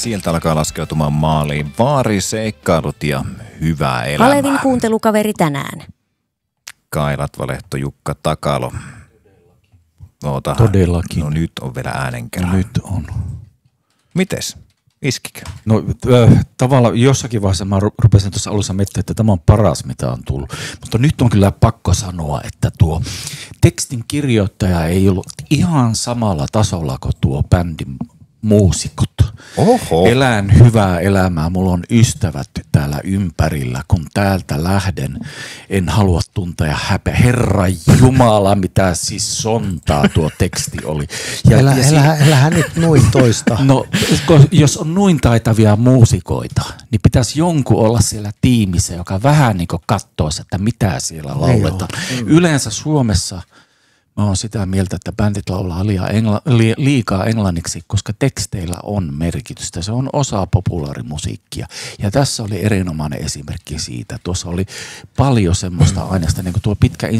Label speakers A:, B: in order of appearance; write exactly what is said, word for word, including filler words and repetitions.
A: Sieltä alkaa laskeutumaan maaliin vaariseikkailut ja hyvää elämää.
B: Alevin kuuntelukaveri tänään.
A: Kai Latvalehto, Jukka Takalo. Oota,
C: Todellakin.
A: No nyt on vielä äänenkärä.
C: No, nyt on.
A: Mites? Iskikö?
C: No äh, tavallaan jossakin vaiheessa mä rupesin tuossa alussa miettimään, että tämä on paras mitä on tullut. Mutta nyt on kyllä pakko sanoa, että tuo tekstin kirjoittaja ei ollut ihan samalla tasolla kuin tuo bändin muusikot.
A: Oho.
C: Elän hyvää elämää, mulla on ystävät täällä ympärillä, kun täältä lähden, en halua tuntea häpeä. Herra Jumala, mitä siis sontaa tuo teksti oli.
D: Ja, Elä, ja elä, elähän nyt noin toista.
C: No, jos on noin taitavia muusikoita, niin pitäisi jonkun olla siellä tiimissä, joka vähän niin kuin katsoisi, että mitä siellä lauletaan. Mm. Yleensä Suomessa mä oon sitä mieltä, että bändit laulaa liikaa, engla, li, liikaa englanniksi, koska teksteillä on merkitystä. Se on osa populaarimusiikkia. Ja tässä oli erinomainen esimerkki siitä. Tuossa oli paljon semmoista aineesta, niin kuin tuo pitkä